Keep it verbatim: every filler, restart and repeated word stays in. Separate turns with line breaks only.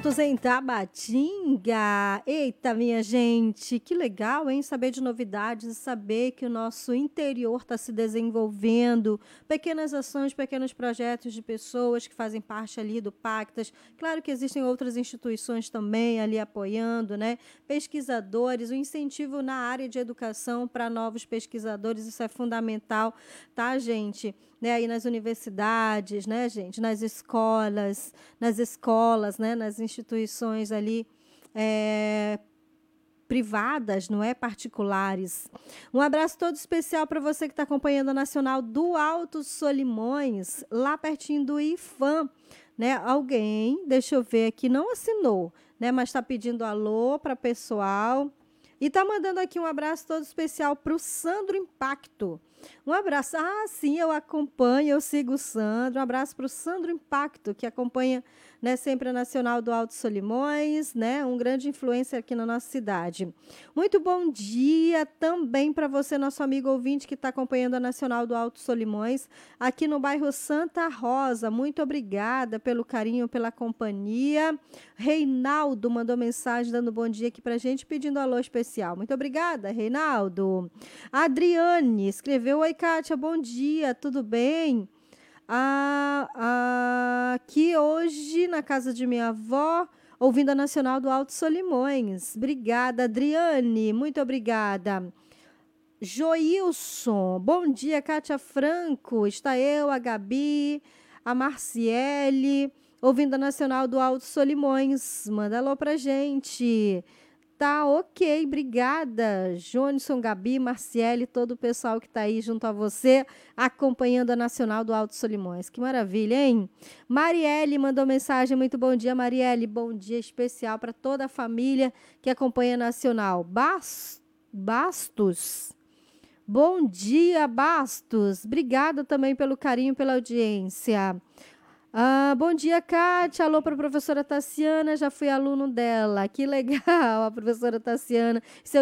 juntos em Tabatinga. Eita, minha gente, que legal, hein? Saber de novidades e saber que o nosso interior está se desenvolvendo. Pequenas ações, pequenos projetos de pessoas que fazem parte ali do Pactas. Claro que existem outras instituições também ali apoiando, né? Pesquisadores, o incentivo na área de educação para novos pesquisadores, isso é fundamental, tá, gente? Né, aí nas universidades, né, gente, nas escolas, nas escolas, né, nas instituições ali é, privadas, não é, particulares. Um abraço todo especial para você que está acompanhando a Nacional do Alto Solimões, lá pertinho do IFAM, né? Alguém, deixa eu ver aqui, não assinou, né, mas está pedindo alô para pessoal. E está mandando aqui um abraço todo especial para o Sandro Impacto. Um abraço. Ah, sim, eu acompanho, eu sigo o Sandro. Um abraço para o Sandro Impacto, que acompanha, né, sempre a Nacional do Alto Solimões, né, um grande influencer aqui na nossa cidade. Muito bom dia também para você, nosso amigo ouvinte que está acompanhando a Nacional do Alto Solimões, aqui no bairro Santa Rosa. Muito obrigada pelo carinho, pela companhia. Reinaldo mandou mensagem dando bom dia aqui para a gente, pedindo alô especial. Muito obrigada, Reinaldo. Adriane escreveu: oi, Kátia, bom dia, tudo bem? Ah, ah, aqui hoje, na casa de minha avó, ouvindo a Nacional do Alto Solimões. Obrigada, Adriane, muito obrigada. Joilson, bom dia, Kátia Franco. Está eu, a Gabi, a Marciele, ouvindo a Nacional do Alto Solimões. Manda alô pra gente. Tá, ok, obrigada, Johnson, Gabi, Marciele, todo o pessoal que está aí junto a você, acompanhando a Nacional do Alto Solimões. Que maravilha, hein? Marielle mandou mensagem, muito bom dia, Marielle, bom dia especial para toda a família que acompanha a Nacional. Bas, Bastos, bom dia, Bastos, obrigada também pelo carinho, pela audiência. Ah, bom dia, Kátia. Alô para a professora Tassiana, já fui aluno dela. Que legal, a professora Tassiana. Seu